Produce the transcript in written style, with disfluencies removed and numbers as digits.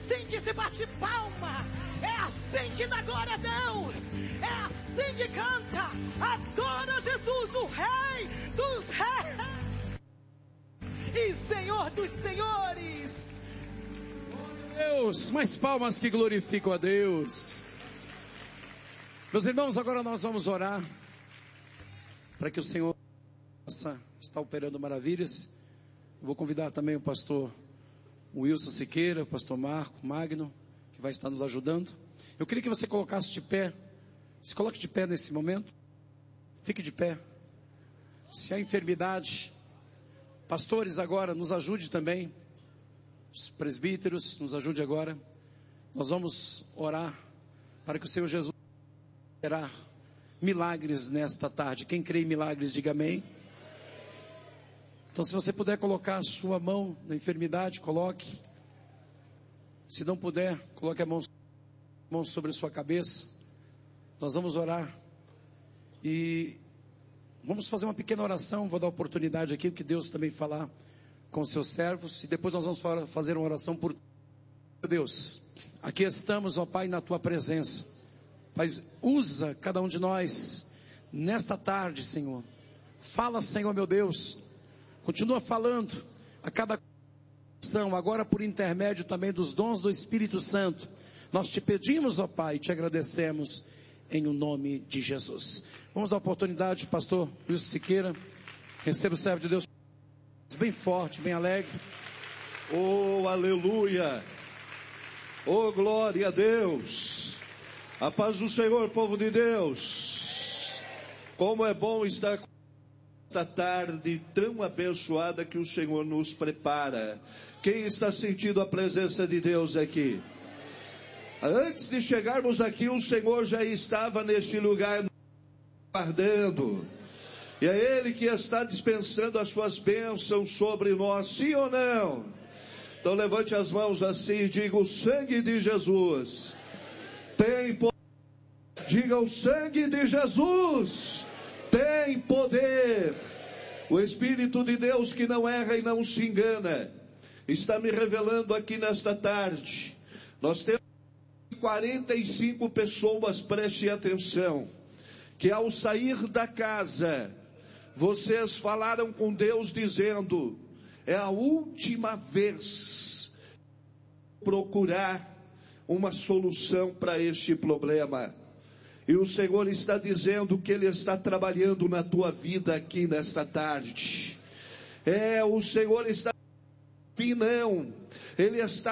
assim que se bate palma, é assim que dá glória a Deus, é assim que canta, adora Jesus, o Rei dos Reis e Senhor dos Senhores. Deus, mais palmas que glorificam a Deus. Meus irmãos, agora nós vamos orar para que o Senhor possa estar operando maravilhas. Eu vou convidar também o pastor Wilson Siqueira, o pastor Marco Magno, que vai estar nos ajudando. Eu queria que você colocasse de pé. Se coloque de pé nesse momento. Fique de pé. Se há enfermidade, pastores agora, nos ajude também. Os presbíteros, nos ajude agora. Nós vamos orar para que o Senhor Jesus terá milagres nesta tarde. Quem crê em milagres, diga amém. Então, se você puder colocar a sua mão na enfermidade, coloque. Se não puder, coloque a mão sobre a sua cabeça. Nós vamos orar e vamos fazer uma pequena oração. Vou dar oportunidade aqui, que Deus também falar com os seus servos. E depois nós vamos fazer uma oração por Deus. Aqui estamos, ó Pai, na Tua presença. Pai, usa cada um de nós nesta tarde, Senhor. Fala, Senhor, meu Deus. Continua falando a cada coração, agora por intermédio também dos dons do Espírito Santo. Nós te pedimos, ó Pai, e te agradecemos em o nome de Jesus. Vamos dar oportunidade, pastor Wilson Siqueira. Receba o servo de Deus bem forte, bem alegre. Oh, aleluia! Oh, glória a Deus! A paz do Senhor, povo de Deus! Como é bom estar com esta tarde tão abençoada que o Senhor nos prepara. Quem está sentindo a presença de Deus aqui? Antes de chegarmos aqui, o Senhor já estava neste lugar guardando. E é Ele que está dispensando as suas bênçãos sobre nós, sim ou não? Então levante as mãos assim e diga: o sangue de Jesus tem poder. Diga: o sangue de Jesus tem poder. O Espírito de Deus, que não erra e não se engana, está me revelando aqui nesta tarde. Nós temos 45 pessoas, preste atenção, que ao sair da casa, vocês falaram com Deus dizendo: é a última vez procurar uma solução para este problema. E o Senhor está dizendo que Ele está trabalhando na tua vida aqui nesta tarde. O Senhor está, não, Ele está